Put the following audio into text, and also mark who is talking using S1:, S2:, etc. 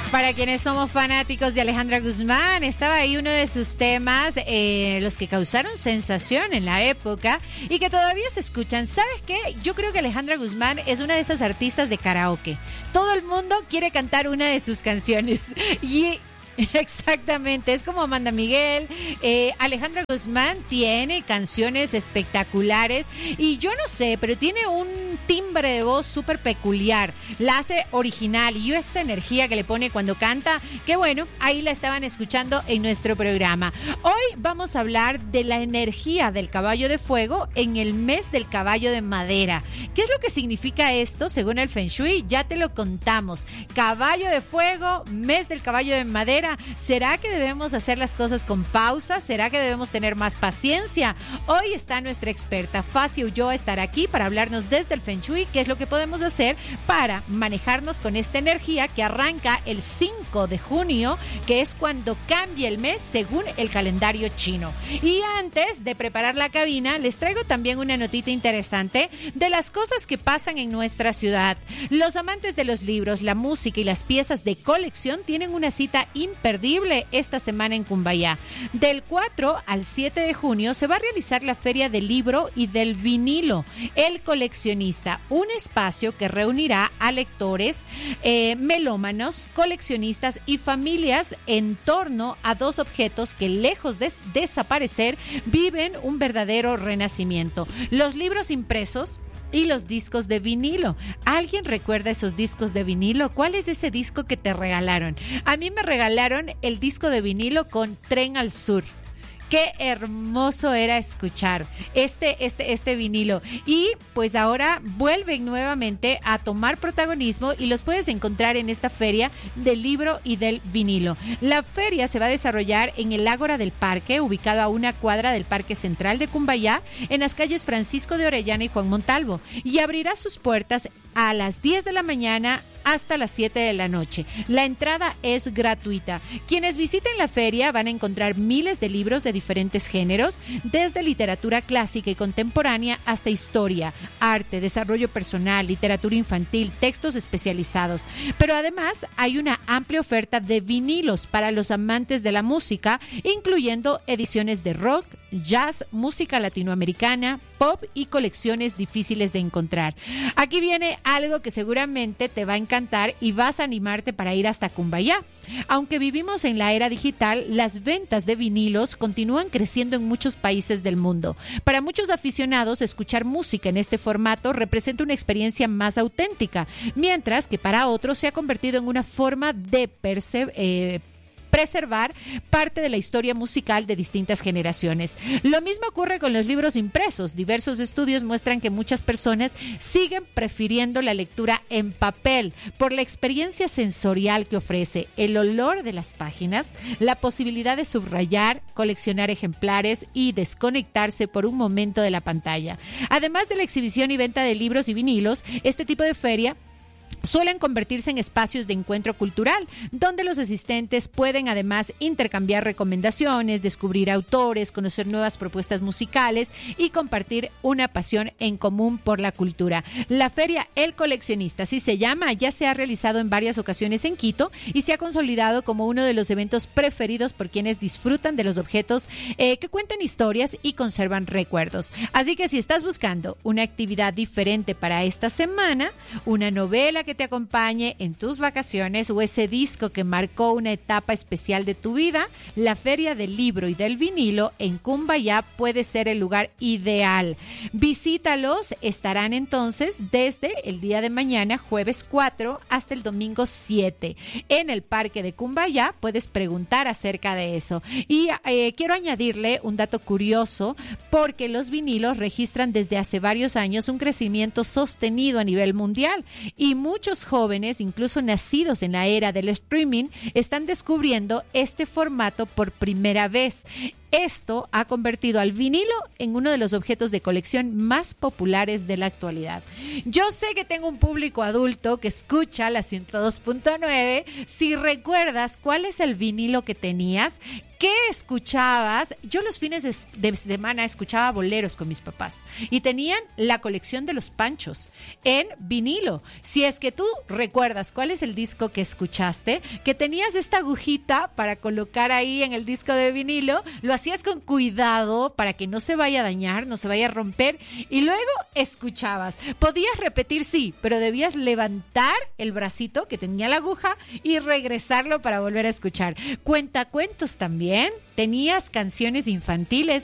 S1: Para quienes somos fanáticos de Alejandra Guzmán, estaba ahí uno de sus temas, los que causaron sensación en la época y que todavía se escuchan. ¿Sabes qué? Yo creo que Alejandra Guzmán es una de esas artistas de karaoke. Todo el mundo quiere cantar una de sus canciones y... Exactamente, es como Amanda Miguel. Alejandra Guzmán tiene canciones espectaculares y yo no sé, pero tiene un timbre de voz súper peculiar, la hace original y esa energía que le pone cuando canta, que bueno, ahí la estaban escuchando en nuestro programa. Hoy vamos a hablar de la energía del caballo de fuego en el mes del caballo de madera. ¿Qué es lo que significa esto según el Feng Shui? Ya te lo contamos. Caballo de fuego, mes del caballo de madera. ¿Será que debemos hacer las cosas con pausa? ¿Será que debemos tener más paciencia? Hoy está nuestra experta Faci Ulloa, estará aquí para hablarnos desde el Feng Shui qué es lo que podemos hacer para manejarnos con esta energía que arranca el 5 de junio, que es cuando cambia el mes según el calendario chino. Y antes de preparar la cabina, les traigo también una notita interesante de las cosas que pasan en nuestra ciudad. Los amantes de los libros, la música y las piezas de colección tienen una cita imperdible esta semana en Cumbayá. Del 4 al 7 de junio se va a realizar la Feria del Libro y del Vinilo, El Coleccionista, un espacio que reunirá a lectores, melómanos, coleccionistas y familias en torno a dos objetos que, lejos de desaparecer, viven un verdadero renacimiento: los libros impresos y los discos de vinilo. ¿Alguien recuerda esos discos de vinilo? ¿Cuál es ese disco que te regalaron? A mí me regalaron el disco de vinilo con Tren al Sur. Qué hermoso era escuchar este vinilo. Y pues ahora vuelven nuevamente a tomar protagonismo y los puedes encontrar en esta feria del libro y del vinilo. La feria se va a desarrollar en el Ágora del Parque, ubicado a una cuadra del Parque Central de Cumbayá, en las calles Francisco de Orellana y Juan Montalvo, y abrirá sus puertas a las 10 de la mañana hasta las 7 de la noche. La entrada es gratuita. Quienes visiten la feria van a encontrar miles de libros de diferentes géneros, desde literatura clásica y contemporánea hasta historia, arte, desarrollo personal, literatura infantil, textos especializados. Pero además hay una amplia oferta de vinilos para los amantes de la música, incluyendo ediciones de rock, jazz, música latinoamericana, pop y colecciones difíciles de encontrar. Aquí viene algo que seguramente te va a encantar y vas a animarte para ir hasta Cumbayá. Aunque vivimos en la era digital, las ventas de vinilos continúan creciendo en muchos países del mundo. Para muchos aficionados, escuchar música en este formato representa una experiencia más auténtica, mientras que para otros se ha convertido en una forma de preservar parte de la historia musical de distintas generaciones. Lo mismo ocurre con los libros impresos. Diversos estudios muestran que muchas personas siguen prefiriendo la lectura en papel por la experiencia sensorial que ofrece, el olor de las páginas, la posibilidad de subrayar, coleccionar ejemplares y desconectarse por un momento de la pantalla. Además de la exhibición y venta de libros y vinilos, este tipo de feria suelen convertirse en espacios de encuentro cultural, donde los asistentes pueden además intercambiar recomendaciones, descubrir autores, conocer nuevas propuestas musicales y compartir una pasión en común por la cultura. La feria El Coleccionista, así se llama, ya se ha realizado en varias ocasiones en Quito y se ha consolidado como uno de los eventos preferidos por quienes disfrutan de los objetos que cuentan historias y conservan recuerdos. Así que si estás buscando una actividad diferente para esta semana, una novela que te acompañe en tus vacaciones o ese disco que marcó una etapa especial de tu vida, la Feria del Libro y del Vinilo en Cumbayá puede ser el lugar ideal. Visítalos, estarán entonces desde el día de mañana, jueves 4, hasta el domingo 7. En el Parque de Cumbayá puedes preguntar acerca de eso. Y quiero añadirle un dato curioso, porque los vinilos registran desde hace varios años un crecimiento sostenido a nivel mundial y muchos jóvenes, incluso nacidos en la era del streaming, están descubriendo este formato por primera vez. Esto ha convertido al vinilo en uno de los objetos de colección más populares de la actualidad. Yo sé que tengo un público adulto que escucha la 102.9. Si recuerdas cuál es el vinilo que tenías, ¿qué escuchabas? Yo los fines de semana escuchaba boleros con mis papás y tenían la colección de los Panchos en vinilo. Si es que tú recuerdas cuál es el disco que escuchaste, que tenías esta agujita para colocar ahí en el disco de vinilo, lo hacías con cuidado para que no se vaya a dañar, no se vaya a romper, y luego escuchabas. Podías repetir, sí, pero debías levantar el bracito que tenía la aguja y regresarlo para volver a escuchar. Cuentacuentos también. Tenías canciones infantiles